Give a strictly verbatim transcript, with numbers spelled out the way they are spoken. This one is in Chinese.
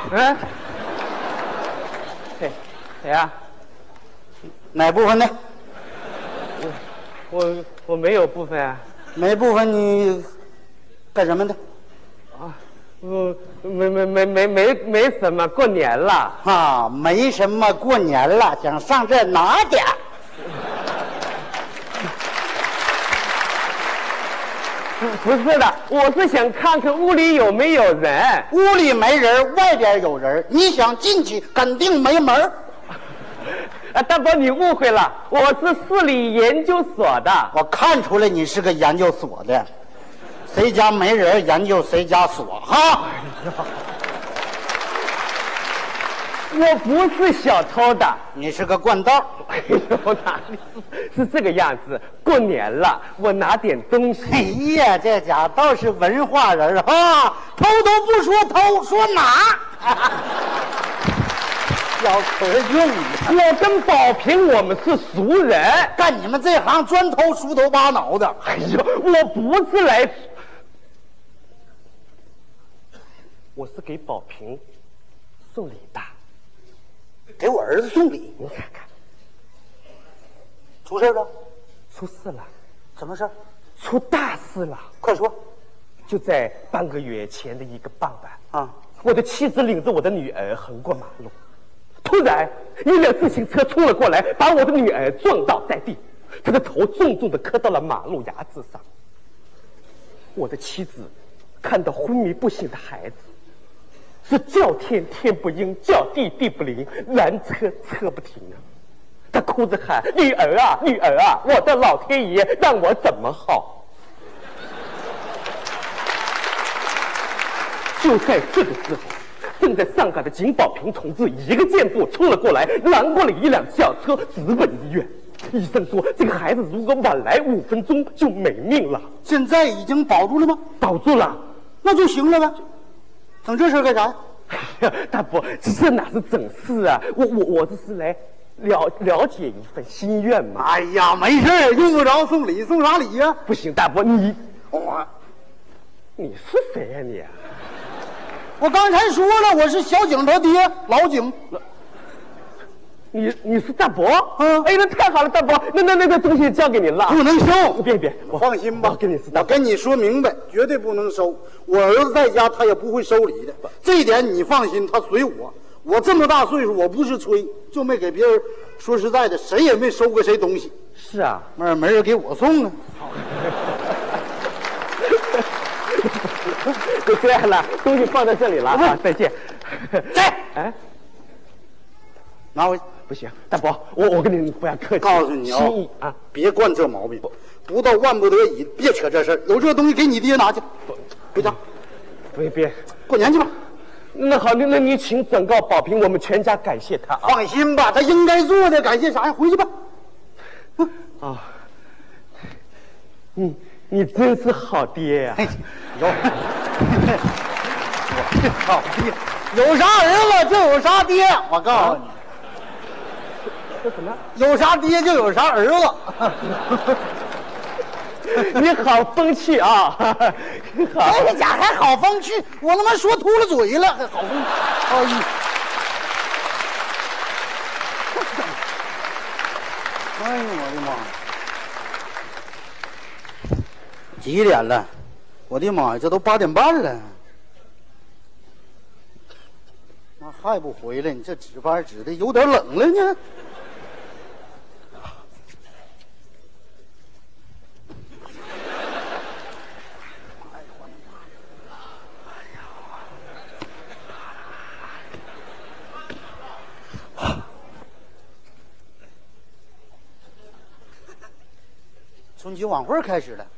嗯，谁谁呀？ 哪部分的？ 我我我没有部分啊。 哪部分你干什么的？ 啊，我没没没没没没什么，过年了啊，没什么，过年了，想上这拿点儿。 不是的，我是想看看屋里有没有人。 屋里没人，外边有人，你想进去，肯定没门儿。 啊，大伯，你误会了，我是市里研究所的。 我看出来你是个研究所的，谁家没人，研究谁家所哈。 我不是小偷的。 你是个惯盗。 哎呦，哪里是是这个样子？过年了，我拿点东西。 哎呀，这家伙倒是文化人哈，偷都不说偷，说拿。小词用的。 我跟宝平我们是熟人， 干你们这行专偷熟头巴脑的。 哎呦，我不是来，我是给宝平送礼的。 给我儿子送礼， 你看看， 出事了？ 出事了？ 什么事？ 出大事了！ 快说！ 就在半个月前的一个傍晚啊， 我的妻子领着我的女儿横过马路，突然一辆自行车冲了过来，把我的女儿撞倒在地，她的头重重地磕到了马路牙子上。我的妻子看到昏迷不醒的孩子，是叫天天不应，叫地地不灵，拦车车不停啊！他哭着喊：“女儿啊，女儿啊，我的老天爷，让我怎么好？”就在这个时候，正在上岗的景宝平同志一个箭步冲了过来，拦过了一辆轿车，直奔医院。医生说，这个孩子如果晚来五分钟就没命了。 现在已经保住了吗？ 保住了， 那就行了呗。整这事干啥呀？ 哎呀，大伯，这哪是整事啊？我我我这是来了了解一份心愿嘛。 哎呀，没事，用不着送礼，送啥礼呀？ 不行，大伯，你我， 你是谁呀、啊、你？ 我刚才说了，我是小景他爹，老景。 你你是大伯？ 嗯， 哎，那太好了，大伯，那那那个东西交给您了， 不能收。 别别， 我放心吧， 我跟你是大伯， 我跟你说明白，绝对不能收。我儿子在家，他也不会收礼的，这一点你放心，他随我。我这么大岁数，我不是吹，就没给别人。说实在的，谁也没收过谁东西。 是啊， 没没人给我送啊。 就这样了，东西放在这里了啊，再见。 在， 哎， 拿回去。 不行，大伯，我我跟你不要客气。 告诉你啊、 心意啊， 别惯这毛病，不到万不得已，别扯这事儿。有这东西给你爹拿去，回家。 别别， 过年去吧。 那好，那那你请转告宝平，我们全家感谢他啊。 放心吧，他应该做的，感谢啥呀？回去吧。 啊、哦，你你真是好爹呀、啊！ 有，我是好爹，有啥儿子就有啥爹。我告诉你。啊， 说什么？ 有啥爹就有啥儿子。 你好风趣啊！好， 这家还好风趣，我他妈说秃了嘴了，还好风趣。哎呀！哎呦我的妈！几点了？我的妈呀，这都八点半了。那还不回来？你这值班值的有点冷了呢。春节晚会开始了。